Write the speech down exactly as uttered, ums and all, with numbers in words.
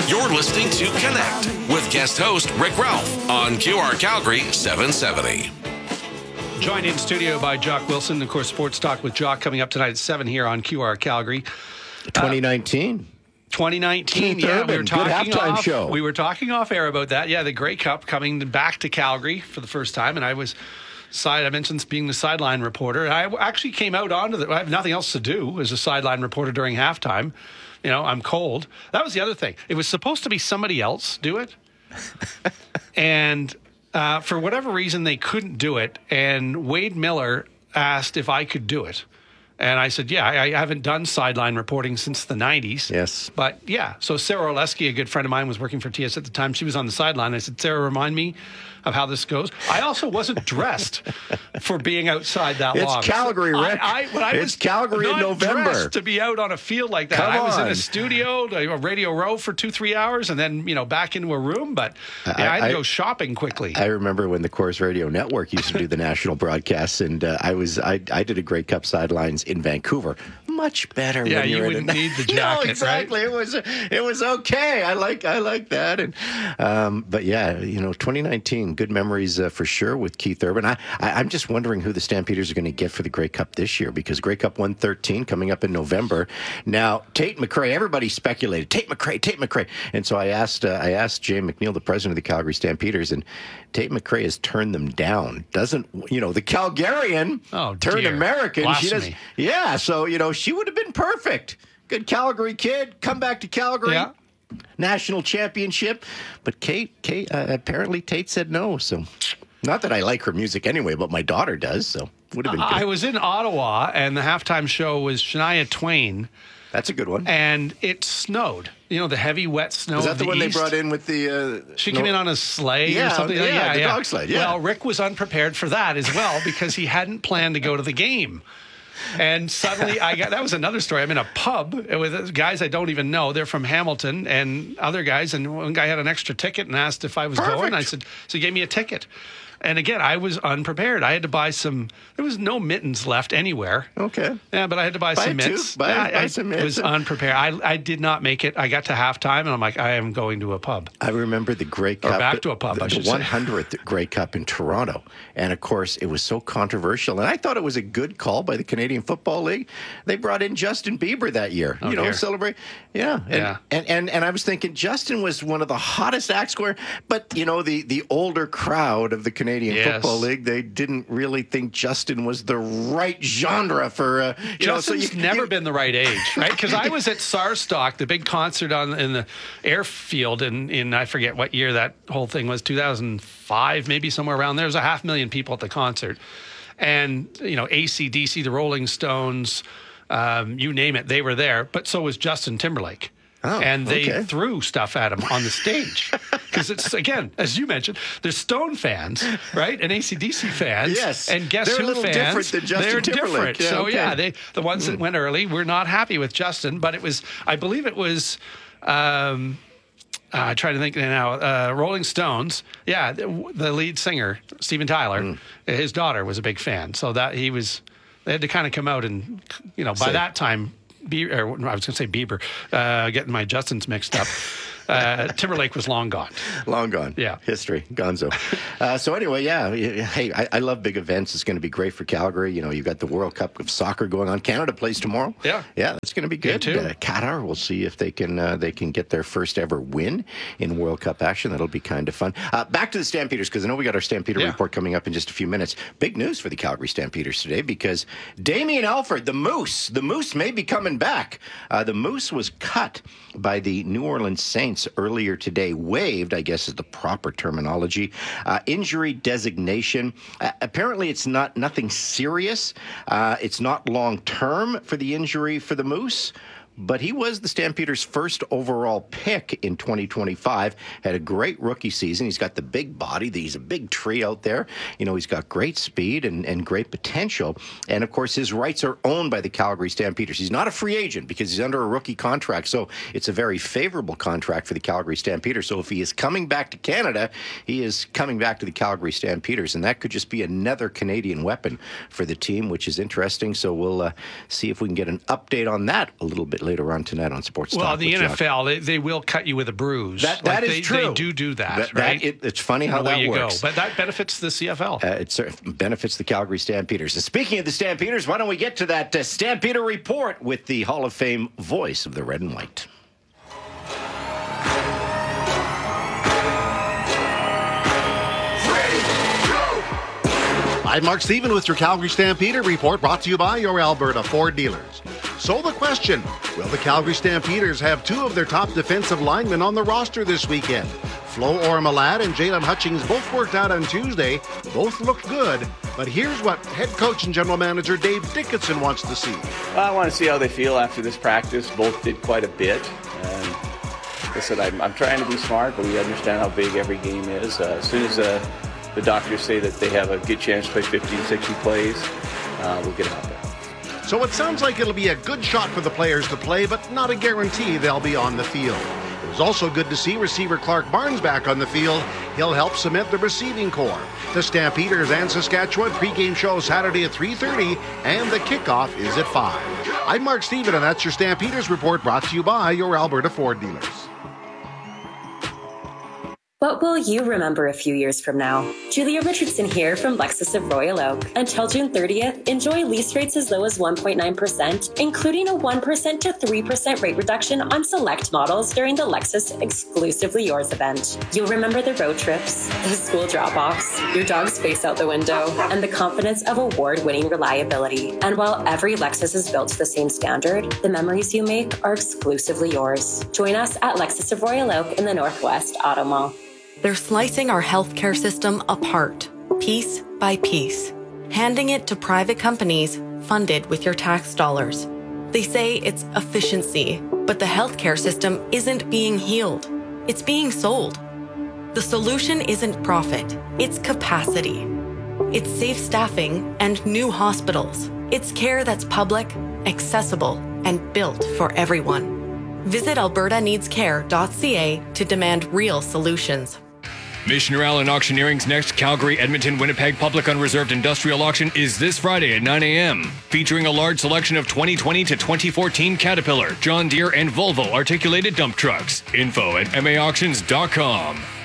You're listening to Connect with guest host Rick Ralph on Q R Calgary seven seventy. Joined in studio by Jock Wilson. Of course, Sports Talk with Jock coming up tonight at seven here on Q R Calgary. twenty nineteen. Uh, twenty nineteen, Keith yeah, Urban, we were talking good halftime off. show. We were talking off air about that. Yeah, the Grey Cup coming back to Calgary for the first time, and I was side. I mentioned being the sideline reporter. And I actually came out onto the. I have nothing else to do as a sideline reporter during halftime. You know, I'm cold. That was the other thing. It was supposed to be somebody else do it, and uh, for whatever reason they couldn't do it. And Wade Miller asked if I could do it. And I said, yeah, I, I haven't done sideline reporting since the nineties. Yes. But yeah, so Sarah Oleski, a good friend of mine, was working for T S at the time. She was on the sideline. I said, Sarah, remind me of how this goes. I also wasn't dressed for being outside that It's long. Calgary, So Rick. I, I, when I It's was Calgary in not November. dressed to be out on a field like that. Come I was in on. a studio, a Radio Row for two, three hours, and then, you know, back into a room. But yeah, I, I had to I- go shopping quickly. I remember when the Corus Radio Network used to do the national broadcasts, and uh, I was I, I did a Grey Cup sidelines in Vancouver. Much better. Yeah, when you you're wouldn't in a, need the no, jacket, exactly. right? It was it was okay. I like I like that. And um, but yeah, you know, twenty nineteen, good memories uh, for sure with Keith Urban. I, I I'm just wondering who the Stampeders are going to get for the Grey Cup this year, because Grey Cup one thirteen coming up in November. Now Tate McRae, everybody speculated Tate McRae, Tate McRae, and so I asked uh, I asked Jay McNeil, the president of the Calgary Stampeders, and Tate McRae has turned them down. Doesn't, you know, the Calgarian Oh, turned dear. American. She does, Blasphemy. yeah, so, you know, she would have been perfect. Good Calgary kid, come back to Calgary. Yeah. National championship. But Kate, Kate uh, apparently Tate said no, so not that I like her music anyway, but my daughter does, so would have been good. I was in Ottawa, and the halftime show was Shania Twain, That's a good one. and it snowed. You know, the heavy, wet snow Is that of the, the one East. they brought in with the... Uh, She no- came in on a sleigh Yeah, or something. yeah, the dog sled, yeah. Well, Rick was unprepared for that as well because he hadn't planned to go to the game. And suddenly I got, that was another story. I'm in a pub with guys I don't even know. They're from Hamilton and other guys. And one guy had an extra ticket and asked if I was Perfect. going. I said, so he gave me a ticket. And again, I was unprepared. I had to buy some, there was no mittens left anywhere. Okay. Yeah, but I had to buy, Buy some two. mitts. Buy- Yeah, buy I some was mitts. unprepared. I, I did not make it. I got to halftime and I'm like, I am going to a pub. I remember the Grey Cup. back to a pub, the, I should the say. one hundredth Grey Cup in Toronto. And of course, it was so controversial. And I thought it was a good call by the Canadian Football League. They brought in Justin Bieber that year, Oh, you know, dear. celebrate. Yeah. And, Yeah. And, and, and I was thinking Justin was one of the hottest acts going, but, you know, the, the older crowd of the Canadian Yes. Football League, they didn't really think Justin was the right genre for, uh, you know, so Justin's you, never you, been the right age, right? Because I was at Sarstock, the big concert on in the airfield in, in I forget what year that whole thing was, two thousand five, maybe somewhere around there. There was a half million people at the concert. And, you know, A C D C, the Rolling Stones, um, you name it, they were there. But so was Justin Timberlake. Oh, and they okay. threw stuff at him on the stage. Because it's, again, as you mentioned, there's Stone fans, right? And A C D C fans. Yes. And Guess They're a Who little fans. different than Justin They're Timberlake. different. Yeah, so, okay. yeah, they the ones that went early were not happy with Justin. But it was, I believe it was... Um, uh, trying to think now. Uh, Rolling Stones, yeah, the, the lead singer Steven Tyler, Mm. his daughter was a big fan, so that he was. They had to kind of come out and, you know, by Say. that time, Be- or, I was going to say Bieber, uh, getting my Justins mixed up. Uh, Timberlake was long gone. Long gone. Yeah. History. Gonzo. uh, so anyway, yeah. Hey, I, I love big events. It's going to be great for Calgary. You know, you've got the World Cup of soccer going on. Canada plays tomorrow. Yeah. Yeah, that's going to be good. too. Uh, Qatar, we'll see if they can uh, they can get their first ever win in World Cup action. That'll be kind of fun. Uh, back to the Stampeders, because I know we got our Stampeder Yeah. report coming up in just a few minutes. Big news for the Calgary Stampeders today, because Damien Alford, the Moose, the Moose may be coming back. Uh, the Moose was cut by the New Orleans Saints earlier today. Waived, I guess is the proper terminology. Uh, injury designation. Uh, apparently, it's not nothing serious. Uh, it's not long term for the injury for the Moose. But he was the Stampeders' first overall pick in twenty twenty-five. Had a great rookie season. He's got the big body. He's a big tree out there. You know, he's got great speed and, and great potential. And, of course, his rights are owned by the Calgary Stampeders. He's not a free agent because he's under a rookie contract. So it's a very favorable contract for the Calgary Stampeders. So if he is coming back to Canada, he is coming back to the Calgary Stampeders. And that could just be another Canadian weapon for the team, which is interesting. So we'll uh, see if we can get an update on that a little bit later. later on tonight on Sports Well, Talk. the with N F L, Jock. they, they will cut you with a bruise. That, that like is they, true. They do do that, that, right? That, it, it's funny how Away that you works. go. But that benefits the C F L. Uh, it certainly benefits the Calgary Stampeders. And speaking of the Stampeders, why don't we get to that uh, Stampeder report with the Hall of Fame voice of the red and white. I'm Mark Stephen with your Calgary Stampeder report, brought to you by your Alberta Ford dealers. So the question, will the Calgary Stampeders have two of their top defensive linemen on the roster this weekend? Flo Ormalad and Jalen Hutchings both worked out on Tuesday. Both looked good. But here's what head coach and general manager Dave Dickinson wants to see. Well, I want to see how they feel after this practice. Both did quite a bit. And like I said, I'm, I'm trying to be smart, but we understand how big every game is. Uh, as soon as uh, the doctors say that they have a good chance to play fifty, sixty plays, uh, we'll get them out there. So it sounds like it'll be a good shot for the players to play, but not a guarantee they'll be on the field. It was also good to see receiver Clark Barnes back on the field. He'll help cement the receiving core. The Stampeders and Saskatchewan pregame show Saturday at three thirty, and the kickoff is at five. I'm Mark Stephen, and that's your Stampeders report, brought to you by your Alberta Ford dealers. What will you remember a few years from now? Julia Richardson here from Lexus of Royal Oak. Until June thirtieth, enjoy lease rates as low as one point nine percent, including a one percent to three percent rate reduction on select models during the Lexus Exclusively Yours event. You'll remember the road trips, the school drop-offs, your dog's face out the window, and the confidence of award-winning reliability. And while every Lexus is built to the same standard, the memories you make are exclusively yours. Join us at Lexus of Royal Oak in the Northwest Auto Mall. They're slicing our healthcare system apart, piece by piece, handing it to private companies funded with your tax dollars. They say it's efficiency, but the healthcare system isn't being healed. It's being sold. The solution isn't profit, it's capacity. It's safe staffing and new hospitals. It's care that's public, accessible, and built for everyone. Visit alberta needs care dot c a to demand real solutions. Missioner Allen Auctioneering's next Calgary, Edmonton, Winnipeg Public Unreserved Industrial Auction is this Friday at nine a.m., featuring a large selection of twenty twenty to twenty fourteen Caterpillar, John Deere, and Volvo articulated dump trucks. Info at m a auctions dot com.